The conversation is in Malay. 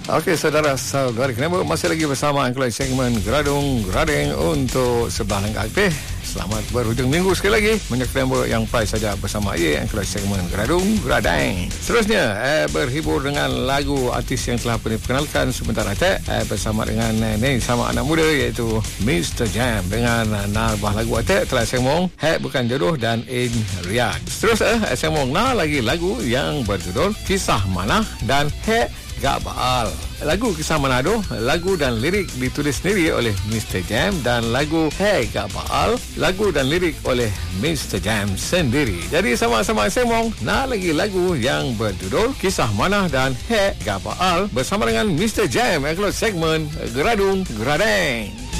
Okey, saudara-saudari kenapa masih lagi bersama Angkulan segmen Geradung Geradeng untuk sebelah lengkap aktif. Selamat berhujung minggu sekali lagi. Menyaksikan yang pai saja bersama Angkulan segmen Geradung Geradeng. Seterusnya berhibur dengan lagu artis yang telah diperkenalkan sebentar saja bersama dengan sama anak muda iaitu Mr. Jam dengan narbah lagu atek telah sembong Hek Bukan Jodoh dan In Riyadh. Seterusnya sembong lagi lagu yang berjudul Kisah Manah dan Hek Gak Baal. Lagu Kisah Manado, lagu dan lirik ditulis sendiri oleh Mr. Jam dan lagu Hey Gak Baal, lagu dan lirik oleh Mr. Jam sendiri. Jadi sama-sama sembong lagi lagu yang berjudul Kisah Manah dan Hey Gak Baal bersama dengan Mr. Jam. Segmen Geradung Geradeng.